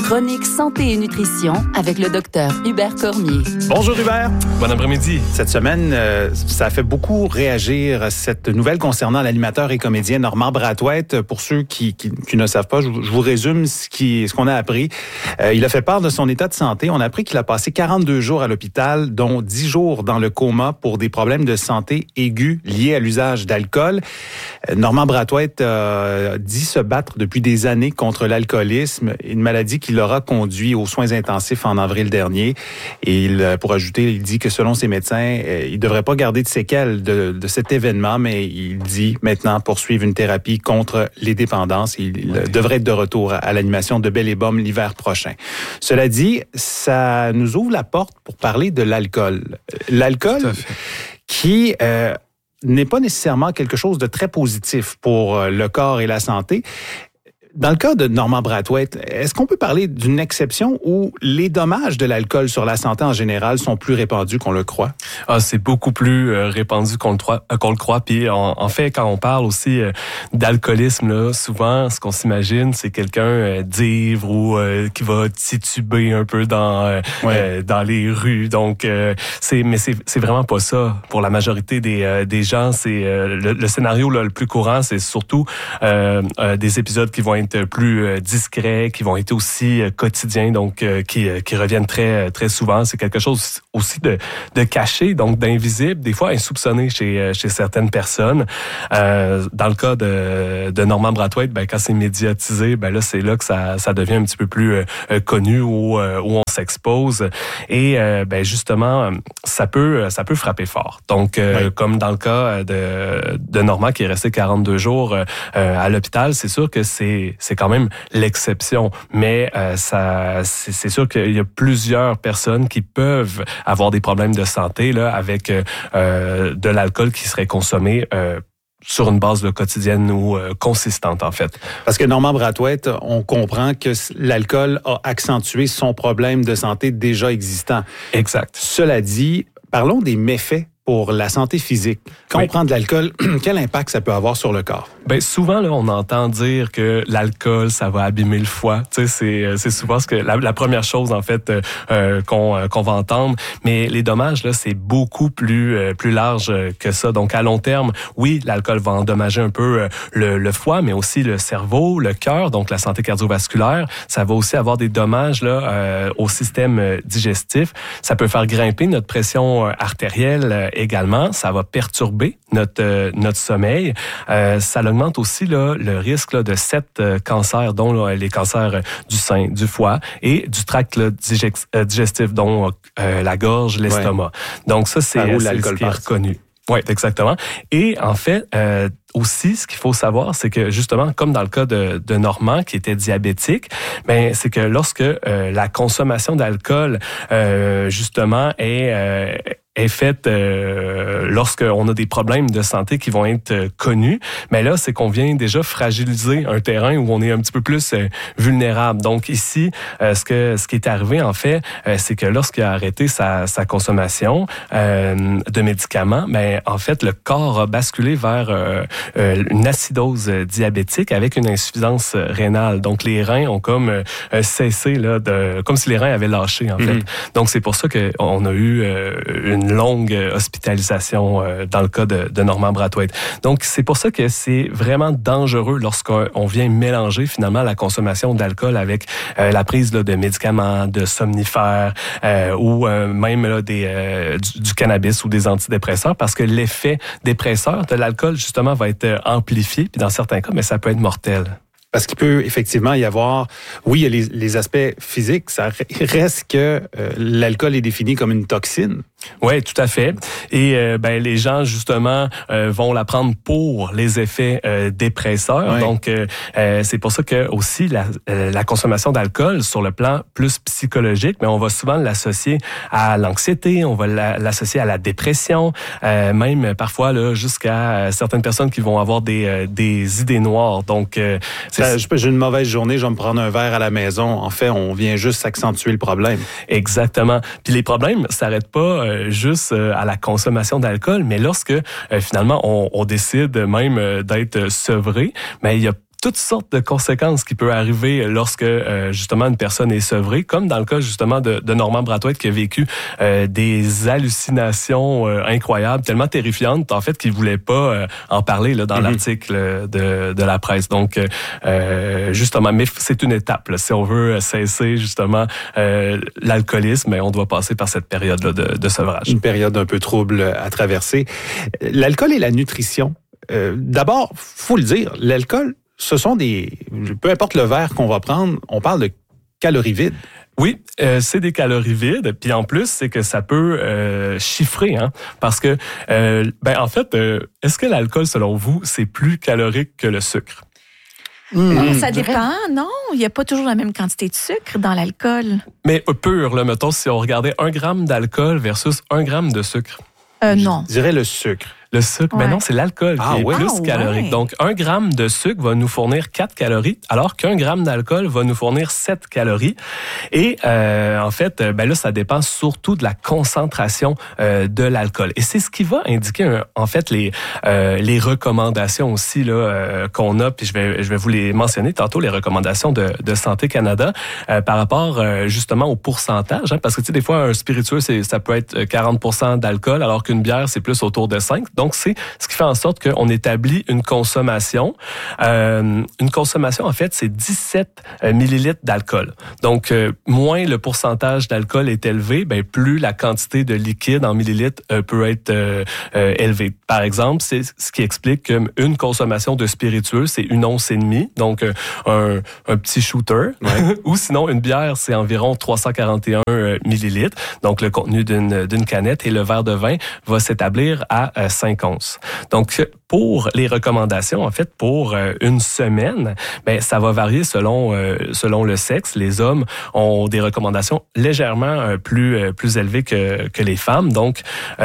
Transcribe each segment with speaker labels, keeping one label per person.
Speaker 1: chronique santé et nutrition avec le docteur Hubert Cormier.
Speaker 2: Bonjour Hubert.
Speaker 3: Bon après-midi.
Speaker 2: Cette semaine, ça a fait beaucoup réagir cette nouvelle concernant l'animateur et comédien Normand Brathwaite. Pour ceux qui ne savent pas, je vous résume ce qu'on a appris. Il a fait part de son état de santé. On a appris qu'il a passé 42 jours à l'hôpital, dont 10 jours dans le coma pour des problèmes de santé aigus liés à l'usage d'alcool. Normand Brathwaite dit se battre depuis des années contre l'alcoolisme, une maladie qui l'aura conduit aux soins intensifs en avril dernier. Et pour ajouter, il dit que selon ses médecins, il ne devrait pas garder de séquelles de cet événement, mais il dit maintenant poursuivre une thérapie contre les dépendances. Il devrait être de retour à l'animation de Belle et Bomme l'hiver prochain. Cela dit, ça nous ouvre la porte pour parler de l'alcool. L'alcool qui n'est pas nécessairement quelque chose de très positif pour le corps et la santé. Dans le cas de Normand Brathwaite, est-ce qu'on peut parler d'une exception où les dommages de l'alcool sur la santé en général sont plus répandus qu'on le croit?
Speaker 3: C'est beaucoup plus répandu qu'on le croit. Puis en fait, quand on parle aussi d'alcoolisme, là, souvent, ce qu'on s'imagine, c'est quelqu'un d'ivre ou qui va tituber un peu dans les rues. Donc, c'est vraiment pas ça. Pour la majorité des gens, c'est le scénario là, le plus courant, c'est surtout des épisodes qui vont être plus discrets, qui vont être aussi quotidiens, donc qui reviennent très très souvent. C'est quelque chose aussi de caché, donc d'invisible, des fois insoupçonné chez certaines personnes. Dans le cas de Normand Brathwaite, quand c'est médiatisé, là c'est là que ça devient un petit peu plus connu où on s'expose et justement ça peut frapper fort. Donc comme dans le cas de Normand qui est resté 42 jours à l'hôpital, c'est sûr que c'est quand même l'exception, mais c'est sûr qu'il y a plusieurs personnes qui peuvent avoir des problèmes de santé là avec de l'alcool qui serait consommé sur une base quotidienne ou consistante, en fait.
Speaker 2: Parce que Normand Brathwaite, on comprend que l'alcool a accentué son problème de santé déjà existant.
Speaker 3: Exact.
Speaker 2: Cela dit, parlons des méfaits pour la santé physique. Quand on prend de l'alcool, quel impact ça peut avoir sur le corps?
Speaker 3: Souvent, là, on entend dire que l'alcool, ça va abîmer le foie. Tu sais, c'est souvent la première chose, en fait, qu'on va entendre. Mais les dommages, là, c'est beaucoup plus large que ça. Donc, à long terme, oui, l'alcool va endommager un peu le foie, mais aussi le cerveau, le cœur, donc la santé cardiovasculaire. Ça va aussi avoir des dommages, là, au système digestif. Ça peut faire grimper notre pression artérielle également. Ça va perturber notre sommeil. Ça augmente aussi là, le risque là, de 7 cancers, dont là, les cancers du sein, du foie et du tract là, digestif, dont la gorge, l'estomac. Donc ça, c'est ce qui est reconnu. Oui, exactement. Et en fait, aussi, ce qu'il faut savoir, c'est que justement, comme dans le cas de Normand, qui était diabétique, c'est que lorsque la consommation d'alcool, justement, est faite lorsqu'on a des problèmes de santé qui vont être connus, mais là, c'est qu'on vient déjà fragiliser un terrain où on est un petit peu plus vulnérable. Donc ici, ce qui est arrivé, en fait, c'est que lorsqu'il a arrêté sa consommation de médicaments, en fait, le corps a basculé vers une acidose diabétique avec une insuffisance rénale. Donc les reins ont comme cessé, là, comme si les reins avaient lâché, en fait. Donc c'est pour ça qu'on a eu une longue hospitalisation dans le cas de Normand Brathwaite. Donc, c'est pour ça que c'est vraiment dangereux lorsqu'on vient mélanger finalement la consommation d'alcool avec la prise là, de médicaments, de somnifères ou même là, du cannabis ou des antidépresseurs parce que l'effet dépresseur de l'alcool, justement, va être amplifié. Puis dans certains cas, ça peut être mortel.
Speaker 2: Parce qu'il peut effectivement y avoir, oui, il y a les aspects physiques, ça reste que l'alcool est défini comme une toxine.
Speaker 3: Oui, tout à fait. Et les gens, justement, vont la prendre pour les effets dépresseurs. Oui. Donc, c'est pour ça que aussi la consommation d'alcool, sur le plan plus psychologique, mais on va souvent l'associer à l'anxiété, on va l'associer à la dépression, même parfois là jusqu'à certaines personnes qui vont avoir des idées noires. Donc,
Speaker 2: j'ai une mauvaise journée, je vais me prendre un verre à la maison. En fait, on vient juste accentuer le problème.
Speaker 3: Exactement. Puis les problèmes s'arrêtent pas juste à la consommation d'alcool, mais lorsque finalement on décide même d'être sevré, il y a toutes sortes de conséquences qui peuvent arriver lorsque justement une personne est sevrée, comme dans le cas justement de Normand Brathwaite qui a vécu des hallucinations incroyables, tellement terrifiantes en fait qu'il voulait pas en parler là, dans l'article de la presse. Donc justement, mais c'est une étape là, si on veut cesser justement l'alcoolisme, on doit passer par cette période-là de sevrage.
Speaker 2: Une période un peu trouble à traverser. L'alcool et la nutrition. D'abord, faut le dire, l'alcool, ce sont peu importe le verre qu'on va prendre, on parle de calories vides.
Speaker 3: Oui, c'est des calories vides. Puis en plus, c'est que ça peut chiffrer, hein, parce que, en fait, est-ce que l'alcool, selon vous, c'est plus calorique que le sucre?
Speaker 4: Ça dépend, non? Il n'y a pas toujours la même quantité de sucre dans l'alcool.
Speaker 3: Mais pur, là, mettons, si on regardait 1 gramme d'alcool versus 1 gramme de sucre.
Speaker 4: Non.
Speaker 2: Je dirais le sucre.
Speaker 3: Le sucre, mais non, c'est l'alcool qui est plus calorique.
Speaker 4: Ouais.
Speaker 3: Donc, 1 gramme de sucre va nous fournir 4 calories, alors qu'1 gramme d'alcool va nous fournir 7 calories. Et en fait, là, ça dépend surtout de la concentration de l'alcool. Et c'est ce qui va indiquer, en fait, les recommandations aussi là qu'on a. Puis je vais vous les mentionner tantôt, les recommandations de Santé Canada par rapport justement au pourcentage. Hein, parce que tu sais, des fois, un spiritueux, ça peut être 40% d'alcool, alors qu'une bière, c'est plus autour de 5. Donc, c'est ce qui fait en sorte qu'on établit une consommation. Une consommation, en fait, c'est 17 millilitres d'alcool. Donc, moins le pourcentage d'alcool est élevé, plus la quantité de liquide en millilitres peut être élevée. Par exemple, c'est ce qui explique qu'une consommation de spiritueux, c'est 1,5 once. Donc, un petit shooter. Ouais. Ou sinon, une bière, c'est environ 341 millilitres. Donc, le contenu d'une canette. Et le verre de vin va s'établir à 5 onces. Donc, pour les recommandations, en fait, pour une semaine, ça va varier selon le sexe. Les hommes ont des recommandations légèrement plus élevées que les femmes. Donc,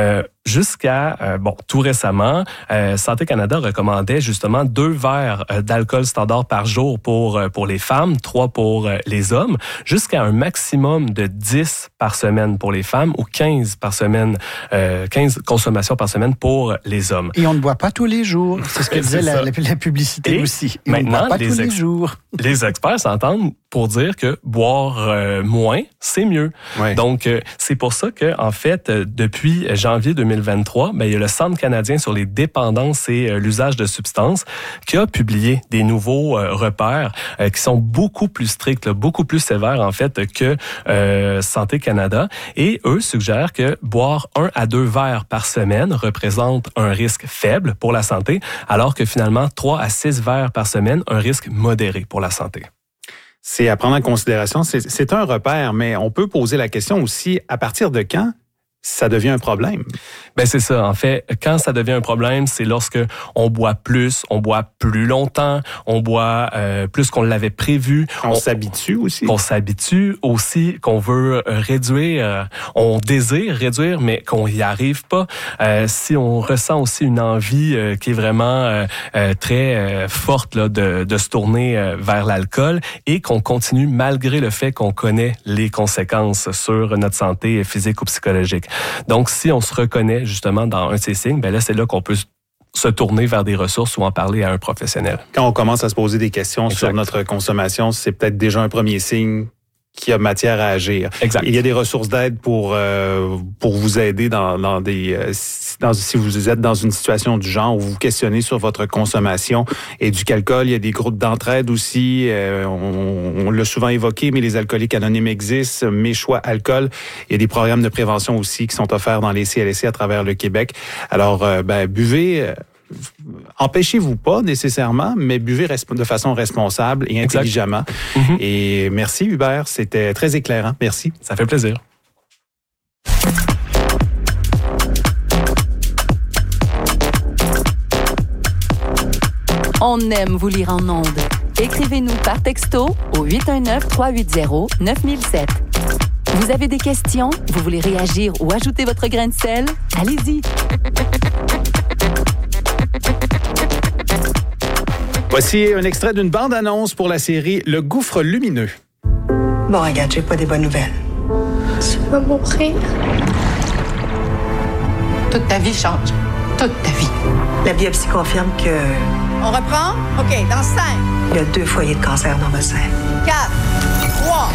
Speaker 3: jusqu'à, tout récemment, Santé Canada recommandait justement 2 verres d'alcool standard par jour pour les femmes, 3 pour les hommes, jusqu'à un maximum de 10 par semaine pour les femmes ou 15 par semaine, 15 consommations par semaine pour les hommes.
Speaker 5: Et on ne boit pas tous les jours. C'est ce que disait la publicité et aussi. Et
Speaker 3: maintenant,
Speaker 5: on ne boit pas tous les jours.
Speaker 3: Les experts s'entendent pour dire que boire moins, c'est mieux. Ouais. Donc, c'est pour ça que, en fait, depuis janvier 2023, il y a le Centre canadien sur les dépendances et l'usage de substances qui a publié des nouveaux repères qui sont beaucoup plus stricts, là, beaucoup plus sévères, en fait, que Santé Canada. Et eux suggèrent que boire 1 à 2 verres par semaine représente un risque faible pour la santé, alors que finalement, 3 à 6 verres par semaine, un risque modéré pour la santé.
Speaker 2: C'est à prendre en considération. C'est un repère, mais on peut poser la question aussi, à partir de quand ça devient un problème?
Speaker 3: C'est ça. En fait, quand ça devient un problème, c'est lorsque on boit plus longtemps, on boit plus qu'on l'avait prévu.
Speaker 2: On s'habitue aussi.
Speaker 3: On s'habitue aussi, qu'on veut réduire, on désire réduire, mais qu'on y arrive pas. Si on ressent aussi une envie qui est vraiment très forte là, de se tourner vers l'alcool et qu'on continue malgré le fait qu'on connaît les conséquences sur notre santé physique ou psychologique. Donc, si on se reconnaît justement dans un de ces signes, là, c'est là qu'on peut se tourner vers des ressources ou en parler à un professionnel.
Speaker 2: Quand on commence à se poser des questions sur notre consommation, c'est peut-être déjà un premier signe qu'il y a matière à agir.
Speaker 3: Exact.
Speaker 2: Il y a des ressources d'aide pour vous aider si vous êtes dans une situation du genre où vous vous questionnez sur votre consommation et du alcool. Il y a des groupes d'entraide aussi. On l'a souvent évoqué, mais les alcooliques anonymes existent. Mes choix alcool. Il y a des programmes de prévention aussi qui sont offerts dans les CLSC à travers le Québec. Alors, buvez. Empêchez-vous pas nécessairement, mais buvez de façon responsable et intelligemment. Et merci Hubert, c'était très éclairant. Merci.
Speaker 3: Ça fait plaisir.
Speaker 1: On aime vous lire en ondes. Écrivez-nous par texto au 819-380-9007. Vous avez des questions? Vous voulez réagir ou ajouter votre grain de sel? Allez-y!
Speaker 2: Voici un extrait d'une bande-annonce pour la série Le Gouffre lumineux.
Speaker 6: Bon, regarde, j'ai pas des bonnes nouvelles.
Speaker 7: Tu vas mourir.
Speaker 6: Toute ta vie change. Toute ta vie. La biopsie confirme que
Speaker 8: On reprend? OK, dans 5.
Speaker 6: Il y a 2 foyers de cancer dans votre sein.
Speaker 8: 4, 3.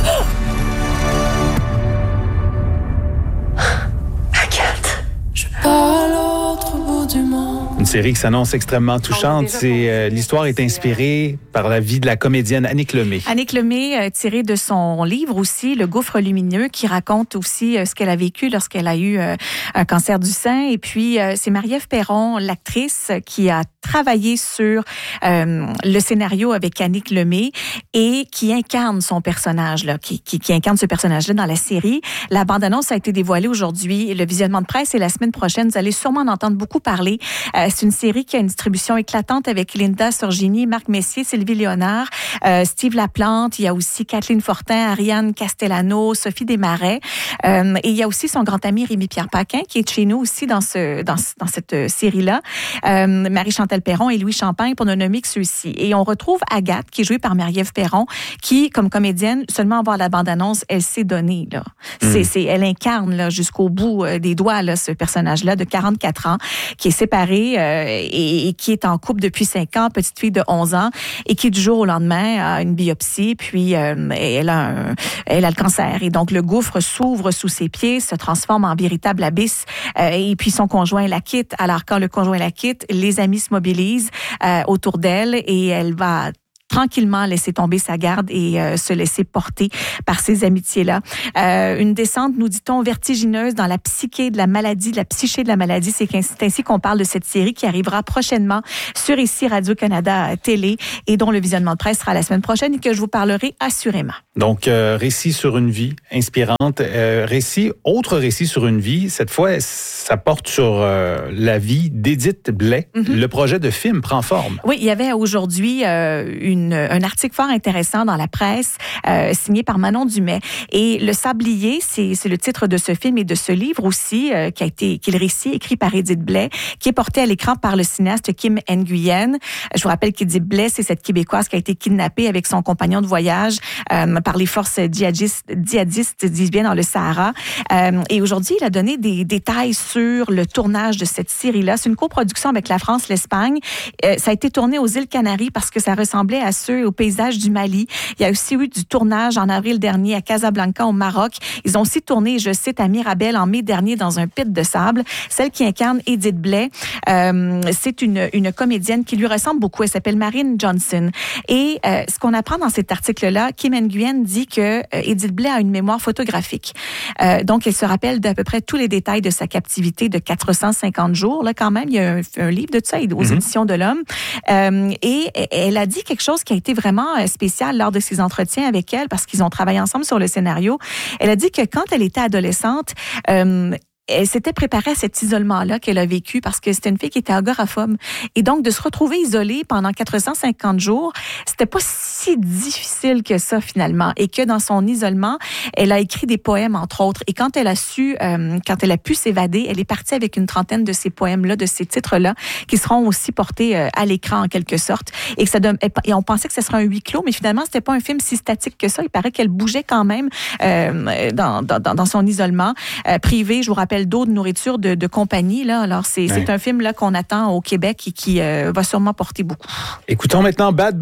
Speaker 6: Agathe.
Speaker 7: Je pars à l'autre bout du monde.
Speaker 2: Une série qui s'annonce extrêmement touchante. L'histoire est inspirée par la vie de la comédienne Annick Lemay.
Speaker 4: Annick Lemay, tirée de son livre aussi, Le Gouffre lumineux, qui raconte aussi ce qu'elle a vécu lorsqu'elle a eu un cancer du sein. Et puis, c'est Marie-Ève Perron, l'actrice, qui a travaillé sur le scénario avec Annick Lemay et qui incarne son personnage, là, qui incarne ce personnage-là dans la série. La bande-annonce a été dévoilée aujourd'hui. Le visionnement de presse est la semaine prochaine. Vous allez sûrement en entendre beaucoup parler. C'est une série qui a une distribution éclatante avec Linda Sorgini, Marc Messier, Sylvie Léonard, Steve Laplante. Il y a aussi Kathleen Fortin, Ariane Castellano, Sophie Desmarais. Et il y a aussi son grand ami Rémi-Pierre Paquin qui est chez nous aussi dans cette série-là. Marie-Chantal Perron et Louis Champagne, pour ne nommer que ceux-ci. Et on retrouve Agathe, qui est jouée par Marie-Ève Perron, qui, comme comédienne, seulement à voir la bande-annonce, elle s'est donnée, là. Elle incarne, là, jusqu'au bout des doigts, là, ce personnage-là de 44 ans, qui est séparé et qui est en couple depuis 5 ans, petite fille de 11 ans, et qui, du jour au lendemain, a une biopsie, puis elle a le cancer. Et donc, le gouffre s'ouvre sous ses pieds, se transforme en véritable abysse, et puis son conjoint la quitte. Alors, quand le conjoint la quitte, les amis se mobilisent autour d'elle et elle va tranquillement laisser tomber sa garde et se laisser porter par ces amitiés-là. Une descente, nous dit-on, vertigineuse dans la psyché de la maladie, de la psyché de la maladie. C'est ainsi qu'on parle de cette série qui arrivera prochainement sur ici Radio-Canada Télé et dont le visionnement de presse sera la semaine prochaine et que je vous parlerai assurément.
Speaker 2: Donc, récit sur une vie inspirante. Autre récit sur une vie. Cette fois, ça porte sur la vie d'Édith Blais. Mm-hmm. Le projet de film prend forme.
Speaker 4: Oui, il y avait aujourd'hui un article fort intéressant dans la presse signé par Manon Dumais. Et Le Sablier, c'est le titre de ce film et de ce livre aussi, qui est le récit écrit par Édith Blais, qui est porté à l'écran par le cinéaste Kim Nguyen. Je vous rappelle qu'Édith Blais, c'est cette Québécoise qui a été kidnappée avec son compagnon de voyage par les forces djihadistes, disent bien, dans le Sahara. Et aujourd'hui, il a donné des détails sur le tournage de cette série-là. C'est une coproduction avec la France, l'Espagne. Ça a été tourné aux îles Canaries parce que ça ressemblait à ceux au paysage du Mali. Il y a aussi eu du tournage en avril dernier à Casablanca au Maroc. Ils ont aussi tourné, je cite, à Mirabel en mai dernier dans un pit de sable. Celle qui incarne Édith Blais, c'est une comédienne qui lui ressemble beaucoup. Elle s'appelle Marine Johnson. Et ce qu'on apprend dans cet article-là, Kim Nguyen dit que Édith Blais a une mémoire photographique. Donc, elle se rappelle d'à peu près tous les détails de sa captivité de 450 jours. Là, quand même, il y a un livre de ça aux éditions de l'Homme. Et elle a dit quelque chose qui a été vraiment spécial lors de ses entretiens avec elle, parce qu'ils ont travaillé ensemble sur le scénario. Elle a dit que quand elle était adolescente, elle s'était préparée à cet isolement-là qu'elle a vécu parce que c'était une fille qui était agoraphobe. Et donc, de se retrouver isolée pendant 450 jours, c'était pas si difficile que ça, finalement. Et que dans son isolement, elle a écrit des poèmes, entre autres. Et quand elle a pu s'évader, elle est partie avec une trentaine de ces poèmes-là, de ces titres-là, qui seront aussi portés à l'écran, en quelque sorte. Et on pensait que ce serait un huis clos, mais finalement, c'était pas un film si statique que ça. Il paraît qu'elle bougeait quand même dans son isolement privé. Je vous rappelle d'eau, de nourriture, de compagnie. Là. Alors, c'est un film là qu'on attend au Québec et qui va sûrement porter beaucoup.
Speaker 2: Écoutons maintenant Bad